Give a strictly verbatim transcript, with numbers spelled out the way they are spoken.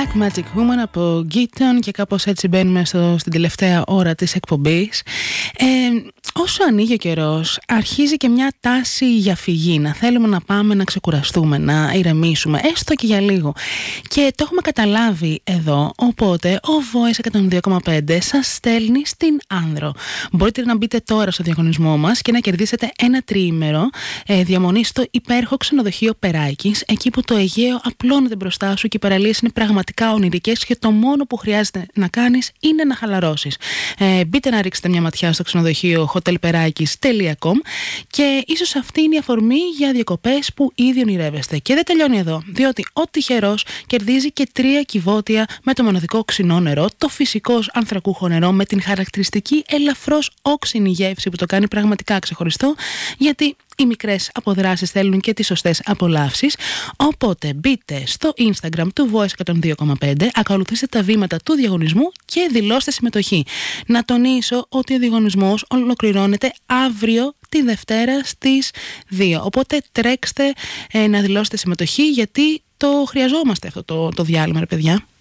Black Magic Woman από Gitton και κάπως έτσι μπαίνουμε στο, στην τελευταία ώρα της εκπομπής. Ε, όσο ανοίγει ο καιρός, αρχίζει και μια τάση για φυγή, να θέλουμε να πάμε να ξεκουραστούμε, να ηρεμήσουμε, έστω και για λίγο. Και το έχουμε καταλάβει εδώ, οπότε ο Voice εκατόν δύο κόμμα πέντε σας στέλνει στην Άνδρο. Μπορείτε να μπείτε τώρα στο διαγωνισμό μας και να κερδίσετε ένα τριήμερο ε, διαμονή στο υπέροχο ξενοδοχείο Περάκης, εκεί που το Αιγαίο απλώνεται μπροστά σου και οι παραλίες είναι πραγματικά ονειρικές και το μόνο που χρειάζεται να κάνεις είναι να χαλαρώσεις. Ε, μπείτε να ρίξετε μια ματιά στο ξενοδοχείο hotel perakis τελεία com και ίσως αυτή είναι η αφορμή για διακοπές που ήδη ονειρεύεστε. Και δεν τελειώνει εδώ, διότι ο τυχερός κερδίζει και τρία κυβότια με το μοναδικό ξινό νερό, το φυσικό ανθρακούχο νερό με την χαρακτηριστική ελαφρώς όξινη γεύση που το κάνει πραγματικά ξεχωριστό, γιατί οι μικρές αποδράσεις θέλουν και τις σωστές απολαύσεις. Οπότε μπείτε στο Instagram του Voice εκατόν δύο κόμμα πέντε, ακολουθήστε τα βήματα του διαγωνισμού και δηλώστε συμμετοχή. Να τονίσω ότι ο διαγωνισμός ολοκληρώνεται αύριο τη Δευτέρα στις δύο. Οπότε τρέξτε ε, να δηλώσετε συμμετοχή, γιατί το χρειαζόμαστε αυτό το, το διάλειμμα, ρε παιδιά.